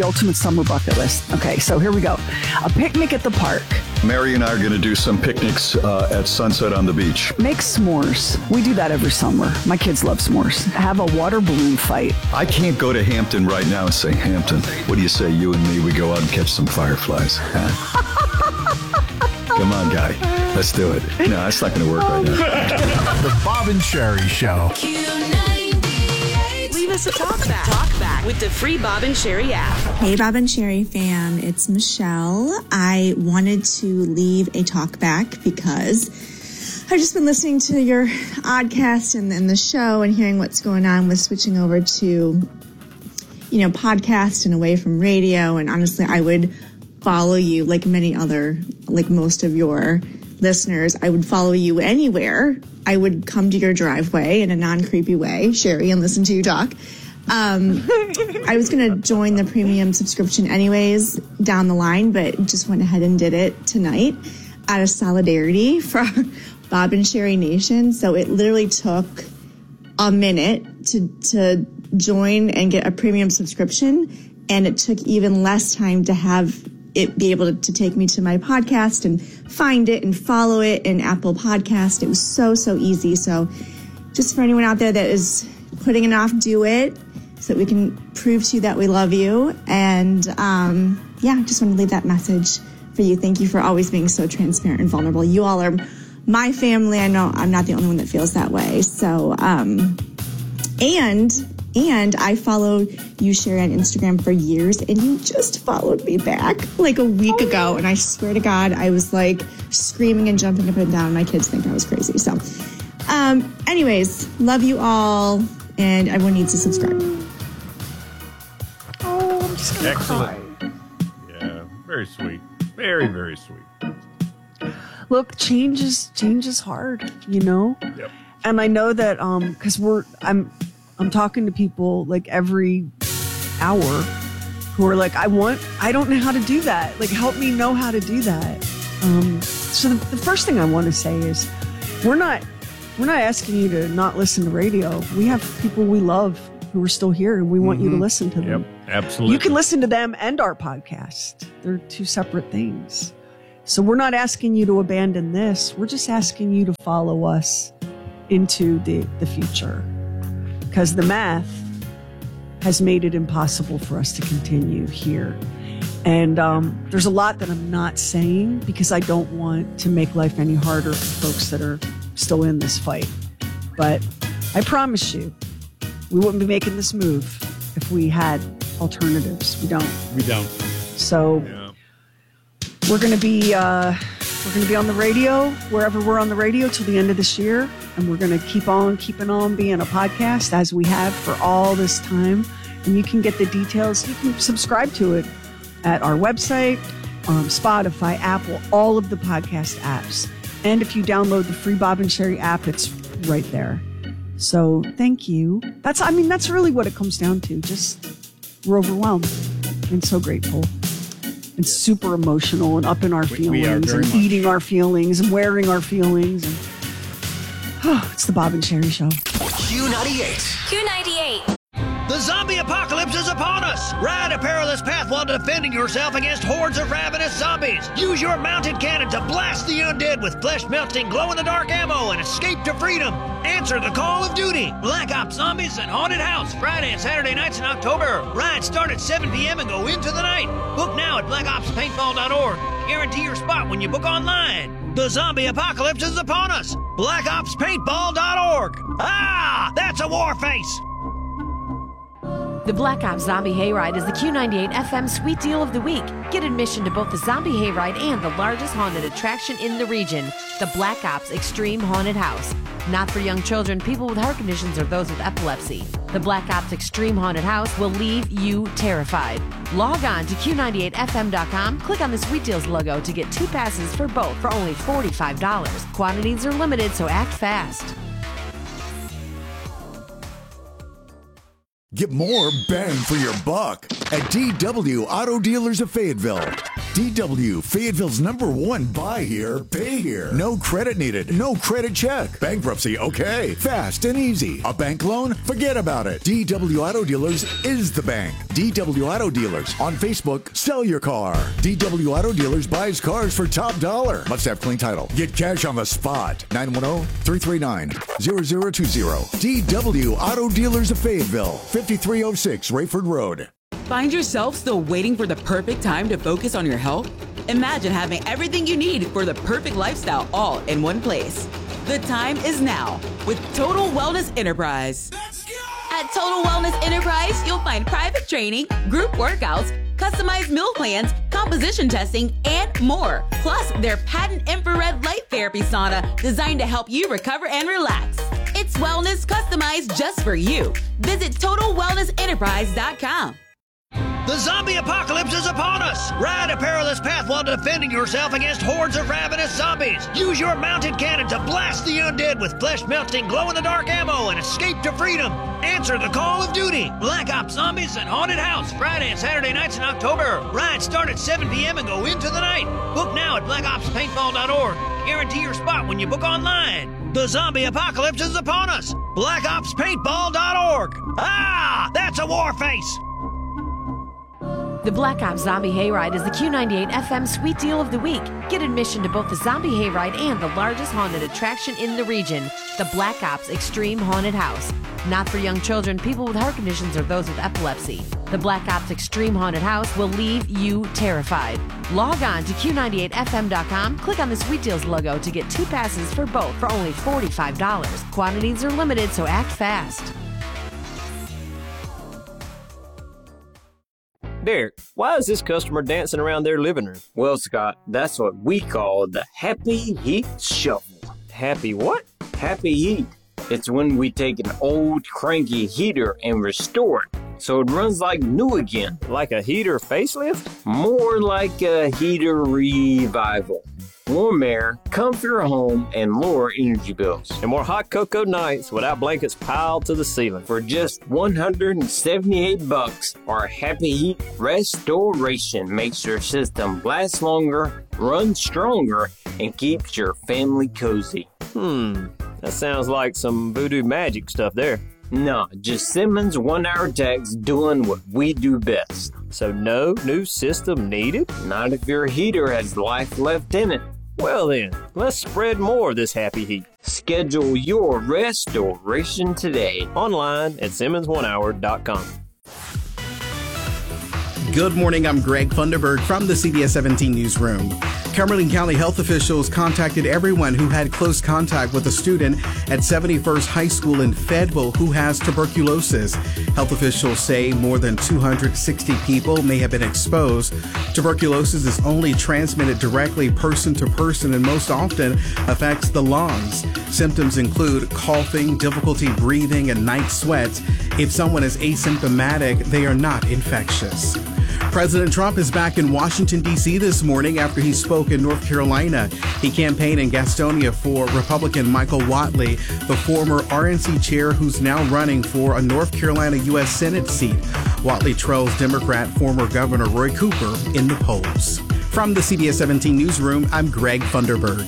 Ultimate summer bucket list. Okay, so here we go. A picnic at the park. Mary and I are going to do some picnics at sunset on the beach. Make s'mores. We do that every summer. My kids love s'mores. Have a water balloon fight. I can't go to Hampton right now and say, Hampton, what do you say, you and me, we go out and catch some fireflies? Huh? Come on, guy. Let's do it. No, that's not going to work right now. The Bob and Sherry Show. Leave us a talkback with the free Bob and Sherry app. Hey, Bob and Sherry fam, it's Michelle. I wanted to leave a talkback because I've just been listening to your oddcast and the show and hearing what's going on with switching over to, podcast and away from radio. And honestly, I would follow you like most of your listeners. I would follow you anywhere. I would come to your driveway in a non-creepy way, Sherry, and listen to you talk. I was going to join the premium subscription anyways down the line, but just went ahead and did it tonight out of solidarity for Bob and Sherry Nation. So it literally took a minute to join and get a premium subscription, and it took even less time to have it be able to take me to my podcast and find it and follow it in Apple Podcast. It was so easy. So just for anyone out there that is putting it off, do it so that we can prove to you that we love you. And just want to leave that message for you. Thank you for always being so transparent and vulnerable. You all are my family. I know I'm not the only one that feels that way. So, and I followed you, Sherry, on Instagram for years, and you just followed me back like a week ago. And I swear to God, I was like screaming and jumping up and down. My kids think I was crazy. So, anyways, love you all, and everyone needs to subscribe. Oh, I'm just going to cry. Yeah, very sweet. Very, very sweet. Look, change is hard, Yep. And I know that because I'm talking to people like every hour who are like, I don't know how to do that. Like, help me know how to do that. So the first thing I want to say is we're not asking you to not listen to radio. We have people we love who are still here, and we want you to listen to them. Yep, absolutely. You can listen to them and our podcast. They're two separate things. So we're not asking you to abandon this. We're just asking you to follow us into the future. Because the math has made it impossible for us to continue here. And there's a lot that I'm not saying because I don't want to make life any harder for folks that are still in this fight. But I promise you, we wouldn't be making this move if we had alternatives. We don't. So we're going to be on the radio, wherever we're on the radio till the end of this year. And we're going to keep on keeping on being a podcast as we have for all this time. And you can get the details. You can subscribe to it at our website, Spotify, Apple, all of the podcast apps. And if you download the free Bob and Sherry app, it's right there. So thank you. That's really what it comes down to. Just we're overwhelmed and so grateful. And super emotional and up in our feelings and eating our feelings and wearing our feelings. And, it's the Bob and Sherry Show. Q98. The zombie apocalypse is upon us! Ride a perilous path while defending yourself against hordes of ravenous zombies! Use your mounted cannon to blast the undead with flesh-melting, glow-in-the-dark ammo and escape to freedom! Answer the call of duty! Black Ops Zombies and Haunted House, Friday and Saturday nights in October. Rides start at 7 p.m. and go into the night. Book now at blackopspaintball.org. Guarantee your spot when you book online. The zombie apocalypse is upon us! blackopspaintball.org. Ah! That's a war face! The Black Ops Zombie Hayride is the Q98 FM Sweet Deal of the Week. Get admission to both the Zombie Hayride and the largest haunted attraction in the region, the Black Ops Extreme Haunted House. Not for young children, people with heart conditions, or those with epilepsy. The Black Ops Extreme Haunted House will leave you terrified. Log on to Q98FM.com, click on the Sweet Deals logo to get 2 passes for both for only $45. Quantities are limited, so act fast. Get more bang for your buck at DW Auto Dealers of Fayetteville. DW, Fayetteville's #1 buy here, pay here. No credit needed, no credit check. Bankruptcy, okay. Fast and easy. A bank loan? Forget about it. DW Auto Dealers is the bank. DW Auto Dealers. On Facebook, sell your car. DW Auto Dealers buys cars for top dollar. Must have clean title. Get cash on the spot. 910-339-0020. DW Auto Dealers of Fayetteville. 5306 Rayford Road. Find yourself still waiting for the perfect time to focus on your health? Imagine having everything you need for the perfect lifestyle all in one place. The time is now with Total Wellness Enterprise. Let's go! At Total Wellness Enterprise, you'll find private training, group workouts, customized meal plans, composition testing, and more. Plus, their patent infrared light therapy sauna designed to help you recover and relax. It's wellness customized just for you. Visit TotalWellnessEnterprise.com. The zombie apocalypse is upon us! Ride a perilous path while defending yourself against hordes of ravenous zombies. Use your mounted cannon to blast the undead with flesh-melting, glow-in-the-dark ammo and escape to freedom. Answer the call of duty. Black Ops Zombies and Haunted House, Friday and Saturday nights in October. Rides start at 7 p.m. and go into the night. Book now at blackopspaintball.org. Guarantee your spot when you book online. The zombie apocalypse is upon us. blackopspaintball.org. Ah, that's a war face. The Black Ops Zombie Hayride is the Q98 FM Sweet Deal of the Week. Get admission to both the Zombie Hayride and the largest haunted attraction in the region, the Black Ops Extreme Haunted House. Not for young children, people with heart conditions, or those with epilepsy. The Black Ops Extreme Haunted House will leave you terrified. Log on to Q98FM.com, click on the Sweet Deals logo to get 2 passes for both for only $45. Quantities are limited, so act fast. Derek, why is this customer dancing around their living room? Well, Scott, that's what we call the Happy Heat Shuffle. Happy what? Happy Heat. It's when we take an old cranky heater and restore it so it runs like new again. Like a heater facelift? More like a heater revival. Warm air, comfier home, and lower energy bills. And more hot cocoa nights without blankets piled to the ceiling. For just $178, our Happy Heat Restoration makes your system last longer, run stronger, and keeps your family cozy. That sounds like some voodoo magic stuff there. No, just Simmons 1-hour techs doing what we do best. So no new system needed? Not if your heater has life left in it. Well then, let's spread more of this Happy Heat. Schedule your restoration today. Online at Simmons1hour.com. Good morning, I'm Greg Funderburg from the CBS 17 Newsroom. Cumberland County health officials contacted everyone who had close contact with a student at 71st High School in Fayetteville who has tuberculosis. Health officials say more than 260 people may have been exposed. Tuberculosis is only transmitted directly person to person and most often affects the lungs. Symptoms include coughing, difficulty breathing, and night sweats. If someone is asymptomatic, they are not infectious. President Trump is back in Washington, D.C. this morning after he spoke in North Carolina. He campaigned in Gastonia for Republican Michael Whatley, the former RNC chair who's now running for a North Carolina U.S. Senate seat. Whatley trails Democrat former Governor Roy Cooper in the polls. From the CBS 17 Newsroom, I'm Greg Funderburg.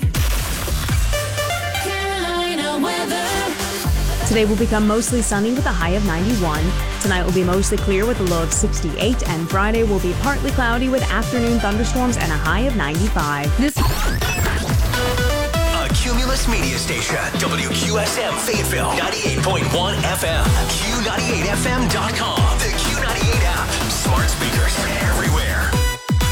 Today will become mostly sunny with a high of 91. Tonight will be mostly clear with a low of 68, and Friday will be partly cloudy with afternoon thunderstorms and a high of 95. A Cumulus Media Station, WQSM Fayetteville, 98.1 FM, Q98FM.com, the Q98 app, smart speakers everywhere.